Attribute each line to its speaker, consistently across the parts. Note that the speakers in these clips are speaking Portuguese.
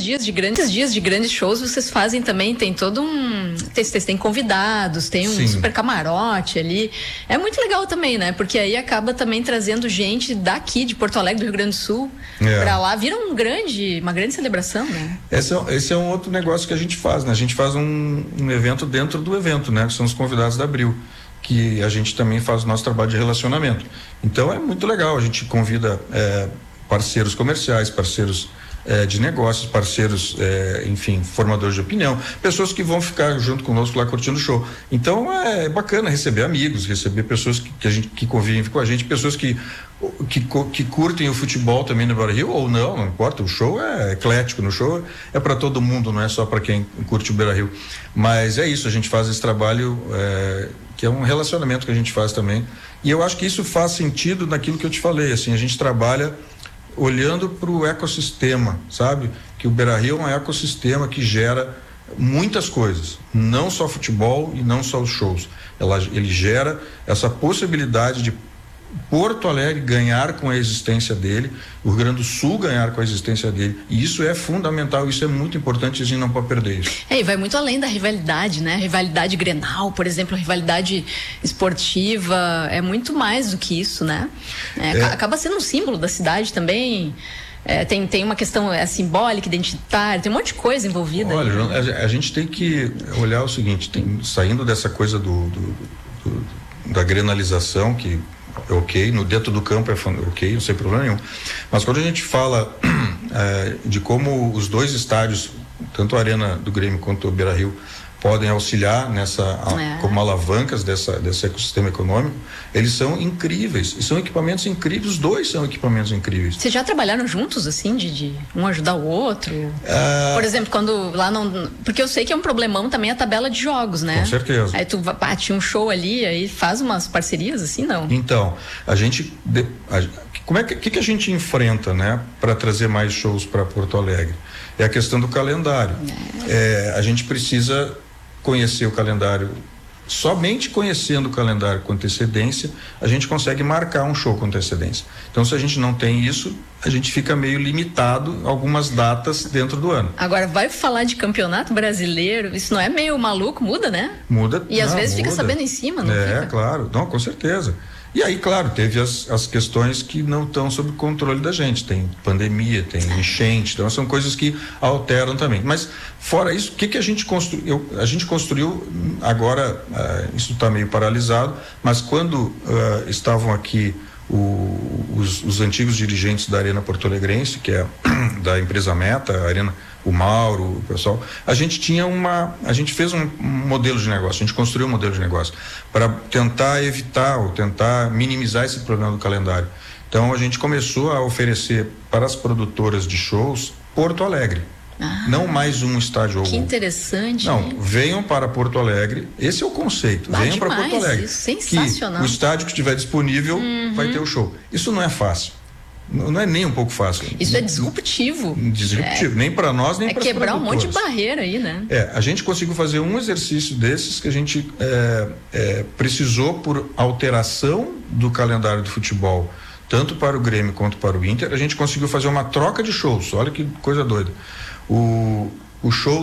Speaker 1: dias de grandes shows, vocês fazem também, tem todo um... Vocês têm convidados, tem um super camarote ali. É muito legal também, né? Porque aí acaba também trazendo gente daqui, de Porto Alegre, do Rio Grande do Sul, pra lá. Vira uma grande celebração, né?
Speaker 2: Esse é um outro negócio que a gente faz, né? A gente faz um evento dentro do evento, né? Que são os convidados da Abril, que a gente também faz o nosso trabalho de relacionamento. Então é muito legal, a gente convida parceiros comerciais, parceiros de negócios, parceiros, enfim, formadores de opinião, pessoas que vão ficar junto conosco lá curtindo o show. Então é bacana receber amigos, receber pessoas que convivem com a gente, pessoas que curtem o futebol também no Beira-Rio, ou não importa, o show é eclético, no show é para todo mundo, não é só para quem curte o Beira-Rio. Mas é isso, a gente faz esse trabalho que é um relacionamento que a gente faz também, e eu acho que isso faz sentido naquilo que eu te falei, assim, a gente trabalha olhando para o ecossistema, sabe? Que o Beira-Rio é um ecossistema que gera muitas coisas, não só futebol e não só os shows. Ele gera essa possibilidade de Porto Alegre ganhar com a existência dele, o Rio Grande do Sul ganhar com a existência dele, e isso é fundamental, isso é muito importante, a gente não pode perder isso.
Speaker 1: E vai muito além da rivalidade, né? Rivalidade Grenal, por exemplo, rivalidade esportiva, é muito mais do que isso, né? Acaba sendo um símbolo da cidade também. Tem uma questão simbólica, identitária, tem um monte de coisa envolvida.
Speaker 2: Olha, a gente tem que olhar o seguinte, saindo dessa coisa da grenalização, que é ok, dentro do campo é ok, não tem problema nenhum. Mas quando a gente fala de como os dois estádios, tanto a Arena do Grêmio quanto o Beira-Rio, podem auxiliar como alavancas desse ecossistema econômico, eles são incríveis, e são equipamentos incríveis, os dois são equipamentos incríveis.
Speaker 1: Vocês já trabalharam juntos, assim, de um ajudar o outro? Por exemplo, quando lá não... Porque eu sei que é um problemão também a tabela de jogos, né?
Speaker 2: Com certeza.
Speaker 1: Aí tu bate um show ali, aí faz umas parcerias, assim, não?
Speaker 2: Então, a gente... Como que a gente enfrenta, né, para trazer mais shows para Porto Alegre? É a questão do calendário. A gente precisa conhecer o calendário. Somente conhecendo o calendário com antecedência, a gente consegue marcar um show com antecedência. Então, se a gente não tem isso, a gente fica meio limitado a algumas datas dentro do ano.
Speaker 1: Agora, vai falar de campeonato brasileiro, isso não é meio maluco? Muda, né?
Speaker 2: Muda.
Speaker 1: E às vezes fica sabendo em cima, não fica?
Speaker 2: Claro. Não, com certeza. E aí, claro, teve as questões que não estão sob controle da gente. Tem pandemia, tem enchente, então são coisas que alteram também. Mas, fora isso, o que a gente construiu? A gente construiu, agora, isso está meio paralisado, mas quando estavam aqui os antigos dirigentes da Arena Porto Alegrense, que é da empresa Meta, a Arena, o Mauro, o pessoal, a gente fez um modelo de negócio, a gente construiu um modelo de negócio para tentar evitar ou tentar minimizar esse problema do calendário. Então a gente começou a oferecer para as produtoras de shows Porto Alegre. Não mais um estádio ou outro.
Speaker 1: Que interessante.
Speaker 2: Não, venham para Porto Alegre. Esse é o conceito. Venham para Porto Alegre.
Speaker 1: Isso, sensacional.
Speaker 2: Que o estádio que estiver disponível vai ter o show. Isso não é fácil. Não é nem um pouco fácil.
Speaker 1: Isso é disruptivo.
Speaker 2: Nem para nós, nem para as produtoras.
Speaker 1: É quebrar um monte de barreira aí, né?
Speaker 2: A gente conseguiu fazer um exercício desses que a gente precisou por alteração do calendário do futebol, tanto para o Grêmio quanto para o Inter. A gente conseguiu fazer uma troca de shows. Olha que coisa doida. O show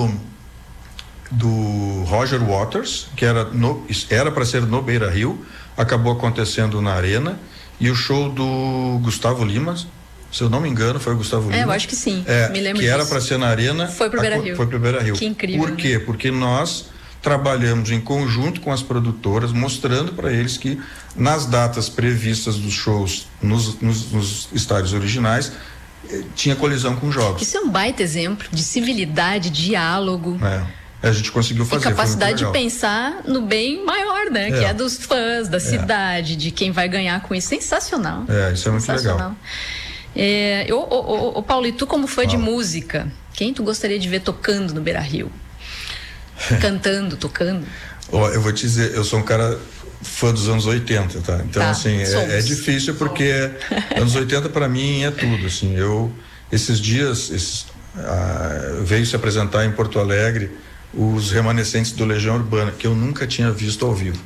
Speaker 2: do Roger Waters, que era para ser no Beira-Rio, acabou acontecendo na Arena, e o show do Gustavo Lima, se eu não me engano, foi o Gustavo Lima.
Speaker 1: Eu acho que sim, me lembro
Speaker 2: que
Speaker 1: disso.
Speaker 2: era para ser na Arena,
Speaker 1: foi pro Beira-Rio.
Speaker 2: Foi pro Beira-Rio.
Speaker 1: Que incrível.
Speaker 2: Por quê? Porque nós trabalhamos em conjunto com as produtoras, mostrando para eles que nas datas previstas dos shows nos estádios originais tinha colisão com jogos.
Speaker 1: Isso é um baita exemplo de civilidade, diálogo.
Speaker 2: A gente conseguiu fazer.
Speaker 1: E capacidade de pensar no bem maior, né? Que é dos fãs, da cidade, de quem vai ganhar com isso. Sensacional.
Speaker 2: Isso é muito legal.
Speaker 1: Paulo, e tu como fã de música, quem tu gostaria de ver tocando no Beira-Rio? Cantando, tocando? Eu
Speaker 2: vou te dizer, eu sou um cara fã dos anos 80, tá? Então, assim, é difícil porque anos 80 para mim é tudo, assim. Esses dias, veio se apresentar em Porto Alegre os remanescentes do Legião Urbana, que eu nunca tinha visto ao vivo.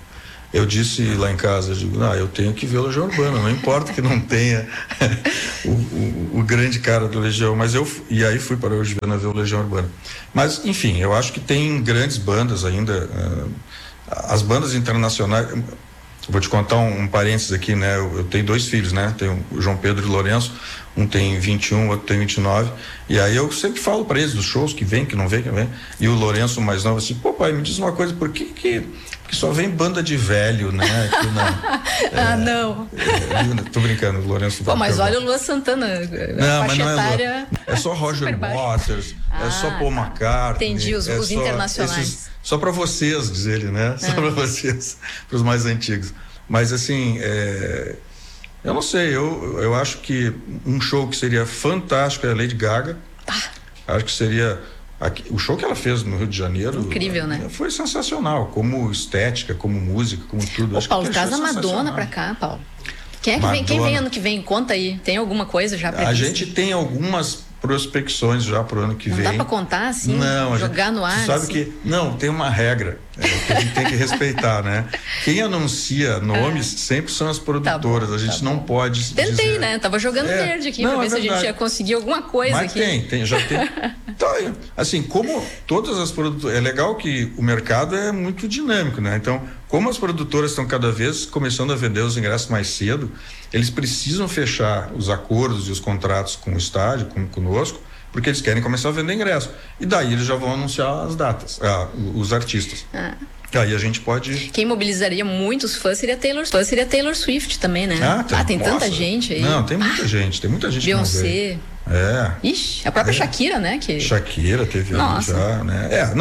Speaker 2: Eu disse lá em casa, eu tenho que ver o Legião Urbana, não importa que não tenha o grande cara do Legião, e aí fui para hoje ver o Legião Urbana. Mas, enfim, eu acho que tem grandes bandas ainda, as bandas internacionais. Vou te contar um parênteses aqui, né? Eu tenho 2 filhos, né? Tenho o João Pedro e o Lourenço, um tem 21, outro tem 29, e aí eu sempre falo para eles dos shows que vem, que não vem, e o Lourenço mais novo assim, pô pai, me diz uma coisa, por que só vem banda de velho, né? Aqui
Speaker 1: não.
Speaker 2: Tô brincando, o Lourenço.
Speaker 1: Pô, mas olha o Luan Santana,
Speaker 2: não,
Speaker 1: faixa etária.
Speaker 2: É só Roger Waters, é só Paul McCartney.
Speaker 1: Entendi, os internacionais.
Speaker 2: Só para vocês, diz ele, né? Só para vocês, para os mais antigos. Mas assim, eu não sei, eu acho que um show que seria fantástico é a Lady Gaga. Acho que seria o show que ela fez no Rio de Janeiro.
Speaker 1: Incrível, né?
Speaker 2: Foi sensacional, como estética, como música, como tudo.
Speaker 1: Ô, Paulo, traz a Madonna pra cá, Paulo. Quem vem ano que vem? Conta aí. Tem alguma coisa já prevista?
Speaker 2: A gente tem algumas prospecções já pro ano que vem.
Speaker 1: Não dá pra contar assim?
Speaker 2: Não,
Speaker 1: jogar no ar?
Speaker 2: Sabe
Speaker 1: assim?
Speaker 2: que não, tem uma regra que a gente tem que respeitar, né? Quem anuncia nomes sempre são as produtoras.
Speaker 1: Tá bom,
Speaker 2: a gente não pode
Speaker 1: Tentei,
Speaker 2: dizer,
Speaker 1: né? Tava jogando verde aqui pra ver se a gente ia conseguir alguma coisa.
Speaker 2: Mas
Speaker 1: aqui.
Speaker 2: já tem. Então, assim, como todas as produtoras, é legal que o mercado é muito dinâmico, né? Então, como as produtoras estão cada vez começando a vender os ingressos mais cedo, eles precisam fechar os acordos e os contratos com o estádio, conosco, porque eles querem começar a vender ingresso. E daí eles já vão anunciar as datas, os artistas. Aí a gente pode...
Speaker 1: Quem mobilizaria muitos fãs seria Taylor Swift também, né? Tem tanta gente aí.
Speaker 2: Não, tem muita gente,
Speaker 1: Beyoncé. Ixi, a própria Shakira, né?
Speaker 2: Shakira teve ali já, né?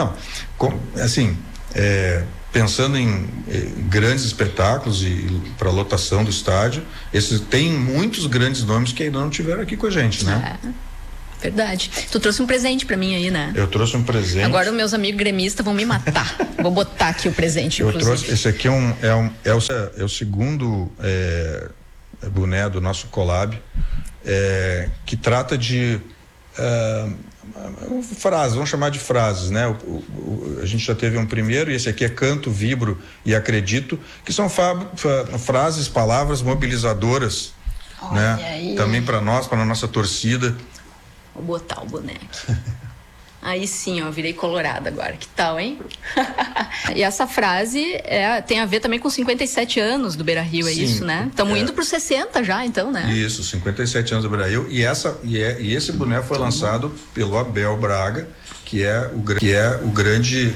Speaker 2: Pensando em grandes espetáculos e para lotação do estádio, tem muitos grandes nomes que ainda não tiveram aqui com a gente, né?
Speaker 1: Verdade. Tu trouxe um presente pra mim aí, né?
Speaker 2: Eu trouxe um presente.
Speaker 1: Agora os meus amigos gremistas vão me matar. Vou botar aqui o presente, inclusive.
Speaker 2: Trouxe, esse aqui é o segundo boné do nosso collab, que trata de frases, vamos chamar de frases, né? A gente já teve um primeiro, e esse aqui é Canto, Vibro e Acredito, que são frases, palavras mobilizadoras, né?
Speaker 1: Aí.
Speaker 2: Também para nós, para a nossa torcida.
Speaker 1: Vou botar o boné aqui. Aí sim, virei colorada agora. Que tal, hein? E essa frase tem a ver também com 57 anos do Beira-Rio, é isso, né? Estamos indo para os 60 já, então, né?
Speaker 2: Isso, 57 anos do Beira-Rio. E esse boné foi lançado pelo Abel Braga, que é o grande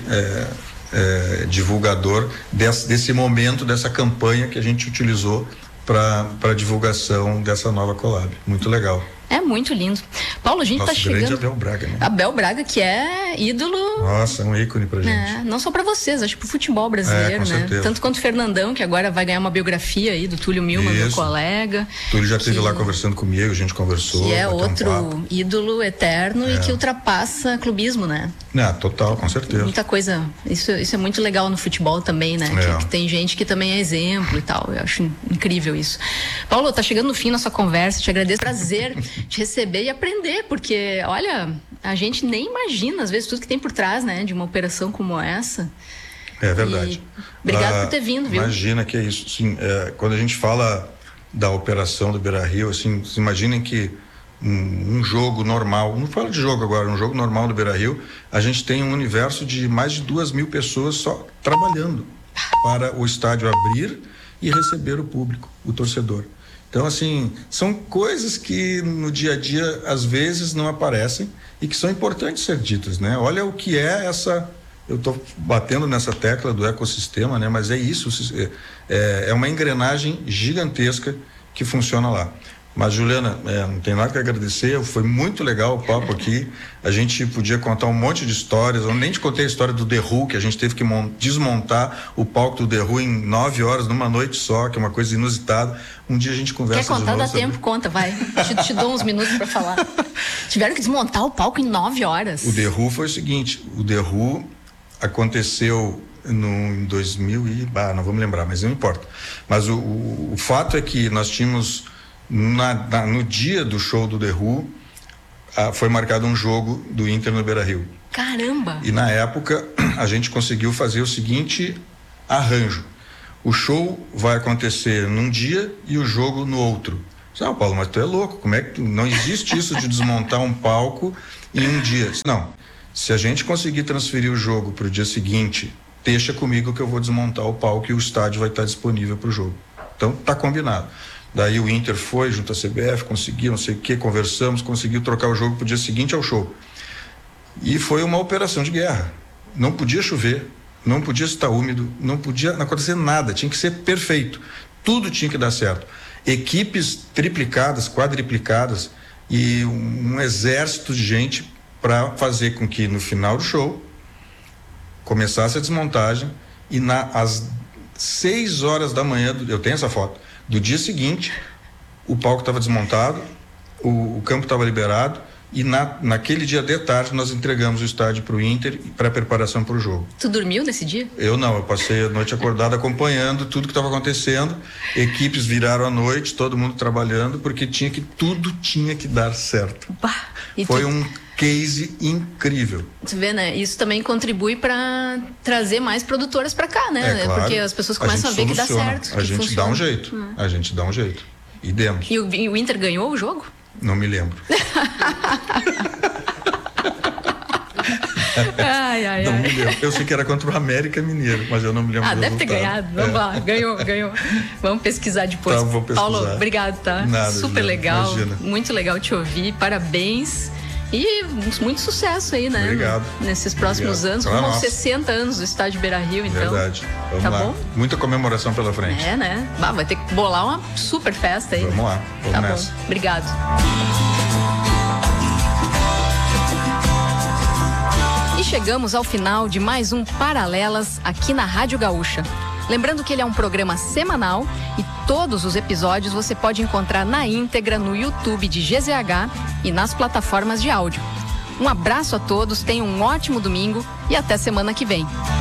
Speaker 2: divulgador desse momento, dessa campanha que a gente utilizou para divulgação dessa nova collab. Muito legal.
Speaker 1: É muito lindo. Paulo, a gente tá chegando.
Speaker 2: Grande Abel Braga, né?
Speaker 1: Abel Braga, que é ídolo.
Speaker 2: Nossa, é um ícone pra gente.
Speaker 1: Não só pra vocês, acho que pro futebol brasileiro,
Speaker 2: com
Speaker 1: né?
Speaker 2: certeza.
Speaker 1: Tanto quanto o Fernandão, que agora vai ganhar uma biografia aí do Túlio Milman, meu colega.
Speaker 2: Túlio já esteve lá conversando comigo, a gente conversou.
Speaker 1: Que é outro ídolo eterno e que ultrapassa clubismo, né?
Speaker 2: Total, com certeza.
Speaker 1: Muita coisa. Isso é muito legal no futebol também, né? Que tem gente que também é exemplo e tal. Eu acho incrível isso. Paulo, tá chegando no fim nossa conversa. Te agradeço. Prazer te receber e aprender, porque, olha, a gente nem imagina, às vezes, tudo que tem por trás, né? De uma operação como essa.
Speaker 2: É verdade.
Speaker 1: Obrigado por ter vindo, viu?
Speaker 2: Imagina que é isso. Sim, quando a gente fala da operação do Beira-Rio, assim, vocês imaginem que um jogo normal, não falo de jogo agora, um jogo normal do Beira-Rio, a gente tem um universo de mais de 2.000 pessoas só trabalhando para o estádio abrir e receber o público, o torcedor. Então, assim, são coisas que no dia a dia às vezes não aparecem e que são importantes ser ditas, né? Olha o que é essa... Eu estou batendo nessa tecla do ecossistema, né? Mas é isso, é uma engrenagem gigantesca que funciona lá. Mas, Juliana, não tem nada que agradecer, foi muito legal o papo aqui. A gente podia contar um monte de histórias. Eu nem te contei a história do The Who, que a gente teve que desmontar o palco do The Who em 9 horas, numa noite só, que é uma coisa inusitada. Um dia a gente conversa.
Speaker 1: Quer contar?
Speaker 2: De novo,
Speaker 1: dá tempo, conta, vai. Te dou uns minutos para falar. Tiveram que desmontar o palco em 9 horas.
Speaker 2: O The Who foi o seguinte, o The Who aconteceu em 2000 e... não vou me lembrar, mas não importa. Mas o fato é que nós tínhamos... no dia do show do The Who, foi marcado um jogo do Inter no Beira-Rio.
Speaker 1: Caramba!
Speaker 2: E na época a gente conseguiu fazer o seguinte arranjo: o show vai acontecer num dia e o jogo no outro. Não, Paulo, mas tu é louco, como é que não existe isso de desmontar um palco em um dia? Não, se a gente conseguir transferir o jogo para o dia seguinte, deixa comigo que eu vou desmontar o palco e o estádio vai estar disponível para o jogo. Então tá combinado. Daí o Inter foi junto à CBF, conseguiu não sei o que, conversamos, conseguiu trocar o jogo para o dia seguinte ao show. E foi uma operação de guerra. Não podia chover, não podia estar úmido, não podia acontecer nada, tinha que ser perfeito. Tudo tinha que dar certo. Equipes triplicadas, quadriplicadas e um exército de gente para fazer com que no final do show começasse a desmontagem e às 6 horas da manhã, eu tenho essa foto, do dia seguinte, o palco estava desmontado, o campo estava liberado e naquele dia de tarde nós entregamos o estádio para o Inter para preparação para o jogo.
Speaker 1: Tu dormiu nesse dia?
Speaker 2: Eu não, eu passei a noite acordado acompanhando tudo que estava acontecendo, equipes viraram à noite, todo mundo trabalhando, porque tudo tinha que dar certo.
Speaker 1: Bah,
Speaker 2: foi um case incrível.
Speaker 1: Tu vê, né? Isso também contribui para trazer mais produtoras para cá, né?
Speaker 2: Claro,
Speaker 1: porque as pessoas começam a ver que dá certo.
Speaker 2: A gente dá um jeito. A gente dá um jeito. E demos.
Speaker 1: E o Inter ganhou o jogo?
Speaker 2: Não me lembro. Não me lembro. Eu sei que era contra o América Mineiro, mas eu não me lembro do
Speaker 1: deve
Speaker 2: resultado.
Speaker 1: ter ganhado. Vamos lá, ganhou. Vamos pesquisar depois.
Speaker 2: Tá, vou pesquisar.
Speaker 1: Paulo, obrigado, tá?
Speaker 2: Nada,
Speaker 1: super
Speaker 2: Juliana,
Speaker 1: legal.
Speaker 2: Imagina.
Speaker 1: Muito legal te ouvir. Parabéns. E muito sucesso aí, né?
Speaker 2: Obrigado.
Speaker 1: Nesses próximos anos. Rumo aos 60 anos do estádio Beira-Rio, então.
Speaker 2: Verdade. Vamos
Speaker 1: tá
Speaker 2: lá.
Speaker 1: Bom?
Speaker 2: Muita comemoração pela frente.
Speaker 1: É, né? Vai ter que bolar uma super festa aí.
Speaker 2: Vamos lá. Vamos
Speaker 1: tá
Speaker 2: nessa.
Speaker 1: Bom. Obrigado. E chegamos ao final de mais um Paralelas aqui na Rádio Gaúcha. Lembrando que ele é um programa semanal e todos os episódios você pode encontrar na íntegra no YouTube de GZH e nas plataformas de áudio. Um abraço a todos, tenham um ótimo domingo e até semana que vem.